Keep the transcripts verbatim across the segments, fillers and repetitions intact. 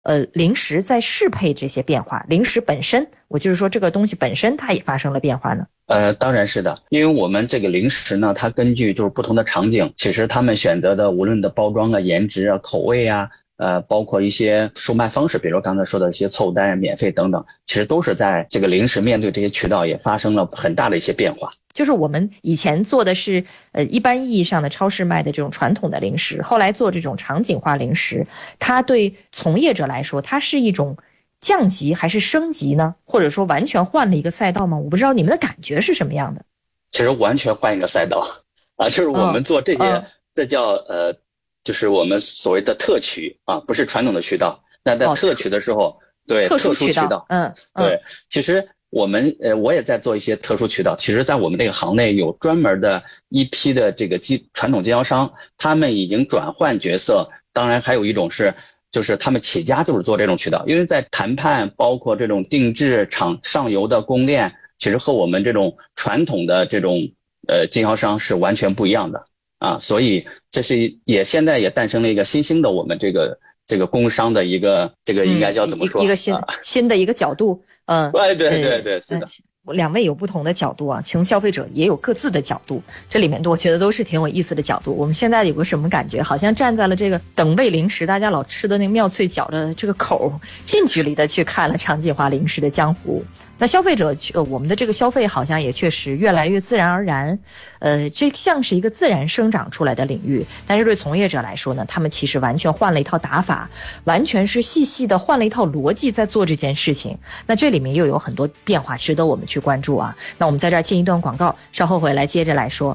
呃零食在适配这些变化？零食本身，我就是说这个东西本身它也发生了变化呢？ 呃，当然是的，因为我们这个零食呢，它根据就是不同的场景，其实他们选择的无论的包装啊、颜值啊、口味啊，呃，包括一些售卖方式，比如刚才说的一些凑单、免费等等，其实都是在这个零食面对这些渠道也发生了很大的一些变化。 就是我们以前做的是呃一般意义上的超市卖的这种传统的零食，后来做这种场景化零食，它对从业者来说，它是一种降级还是升级呢？或者说完全换了一个赛道吗？我不知道你们的感觉是什么样的。 其实完全换一个赛道啊，就是我们做这些， 嗯嗯、 这叫呃，就是我们所谓的特渠啊，不是传统的渠道。那在特渠的时候，哦、对特殊渠道， 嗯，嗯对，其实我们呃，我也在做一些特殊渠道。其实，在我们这个行内有专门的一批的这个经传统经销商，他们已经转换角色。当然，还有一种是。就是他们起家就是做这种渠道，因为在谈判包括这种定制厂上游的供链，其实和我们这种传统的这种呃经销商是完全不一样的啊，所以这是也现在也诞生了一个新兴的我们这个这个工商的一个这个应该叫怎么说、 嗯、一个新、 啊、 新的一个角度，嗯， 对对对对，是的。 两位有不同的角度啊，从消费者也有各自的角度，这里面我觉得都是挺有意思的角度。我们现在有个什么感觉，好像站在了这个等位零食大家老吃的那个妙脆角的这个口，近距离的去看了场景化零食的江湖。那消费者呃，我们的这个消费好像也确实越来越自然而然，呃，这像是一个自然生长出来的领域。但是对从业者来说呢，他们其实完全换了一套打法，完全是细细的换了一套逻辑在做这件事情。那这里面又有很多变化值得我们去关注啊。那我们在这儿进一段广告，稍后回来接着来说。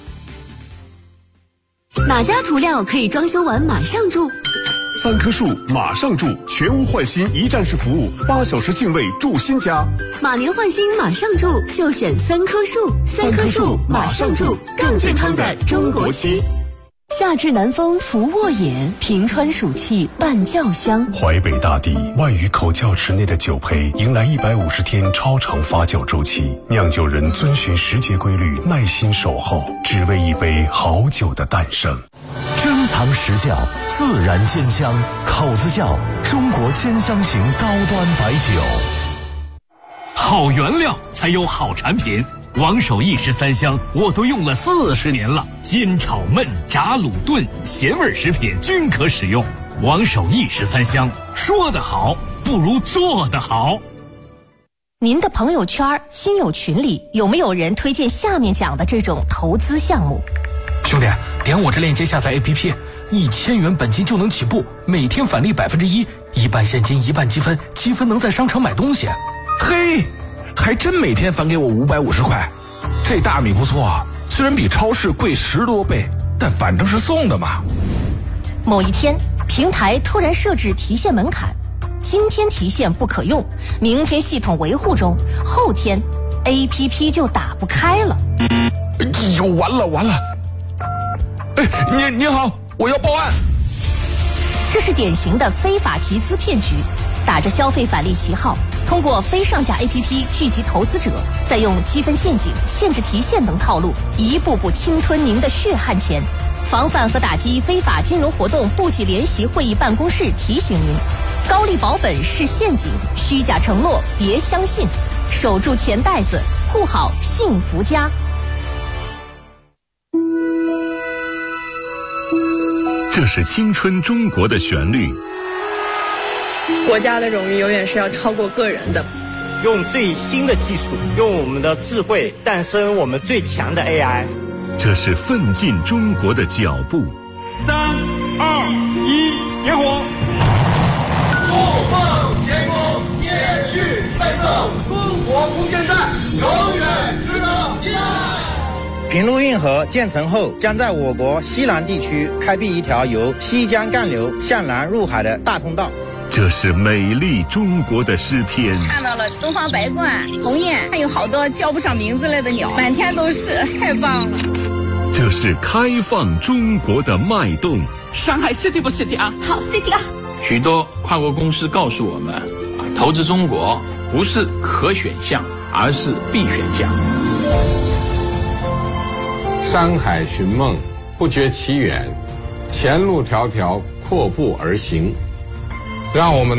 哪家涂料可以装修完马上住？ 三棵树马上住，全屋换新一站式服务，八小时净位住新家。 马年换新马上住，就选三棵树。三棵树马上住，更健康的中国区。夏至南风拂沃野，平川暑气伴酱香。 淮北大地万余口窖池内的酒胚迎来一百五十天超长发酵周期，酿酒人遵循时节规律，耐心守候，只为一杯好酒的诞生。 珍藏实窖，自然鲜香，口子窖，中国兼香型高端白酒。 好原料才有好产品。王守义十三香我都用了四十年了，煎炒焖炸卤炖咸味食品均可使用。王守义十三香，说得好不如做得好。 您的朋友圈、亲友群里有没有人推荐下面讲的这种投资项目？ 兄弟，点我这链接下载 A P P， 一千元本金就能起步，每天返利百分之一，一半现金一半积分，积分能在商场买东西。 嘿，还真每天返给我五百五十块，这大米不错啊，虽然比超市贵十多倍，但反正是送的嘛。 某一天，平台突然设置提现门槛，今天提现不可用，明天系统维护中，后天 A P P 就打不开了。 哎呦，完了完了！哎，您您好，我要报案。 这是典型的非法集资骗局，打着消费返利旗号，通过非上架 A P P 聚集投资者，再用积分陷阱、限制提现等套路，一步步侵吞您的血汗钱。防范和打击非法金融活动部级联席会议办公室提醒您：高利保本是陷阱，虚假承诺别相信，守住钱袋子，护好幸福家。 这是青春中国的旋律。 国家的荣誉永远是要超过个人的。 用最新的技术，用我们的智慧诞生我们最强的 A I。 这是奋进中国的脚步。 三二一，点火！ 不放天空，坚续奋斗，中国空间站永远值得依赖。 平陆运河建成后，将在我国西南地区开辟一条由西江干流向南入海的大通道。 这是美丽中国的诗篇。 看到了东方白鹳、鸿雁，还有好多叫不上名字来的鸟，满天都是，太棒了。 这是开放中国的脉动。 上海 City 不 City 啊？好 City 啊！ 许多跨国公司告诉我们，啊，投资中国不是可选项，而是必选项。 山海寻梦，不觉其远，前路迢迢，阔步而行。 让我们